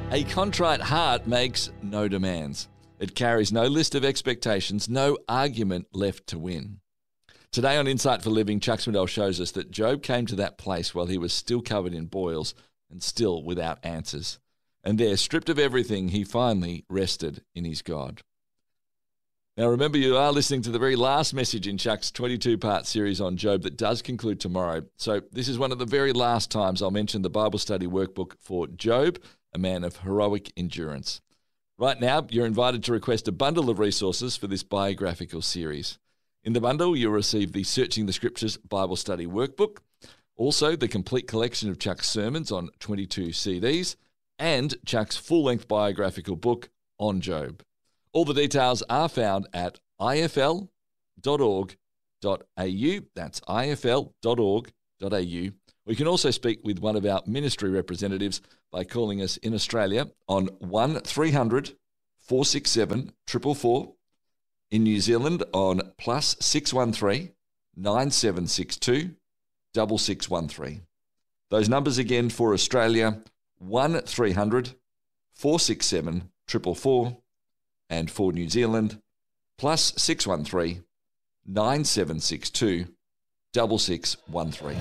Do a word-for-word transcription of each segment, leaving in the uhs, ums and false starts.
A contrite heart makes no demands. It carries no list of expectations, no argument left to win. Today on Insight for Living, Chuck Swindoll shows us that Job came to that place while he was still covered in boils and still without answers. And there, stripped of everything, he finally rested in his God. Now remember, you are listening to the very last message in Chuck's twenty-two part series on Job that does conclude tomorrow. So this is one of the very last times I'll mention the Bible study workbook for Job, a man of heroic endurance. Right now, you're invited to request a bundle of resources for this biographical series. In the bundle, you'll receive the Searching the Scriptures Bible Study Workbook, also the complete collection of Chuck's sermons on twenty-two C Ds, and Chuck's full-length biographical book on Job. All the details are found at I F L dot org dot A U. That's I F L dot org dot A U. We can also speak with one of our ministry representatives by calling us in Australia on one three hundred, four six seven, four four four, in New Zealand on plus six one three, nine seven six two, six six one three. Those numbers again for Australia, one three hundred, four six seven, four four four, and for New Zealand, plus six one three, nine seven six two, six six one three.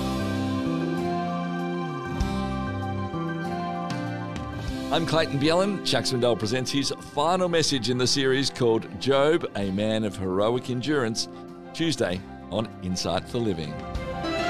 I'm Clayton Bjellan. Chuck Swindoll presents his final message in the series called Job, a Man of Heroic Endurance, Tuesday on Insight for Living.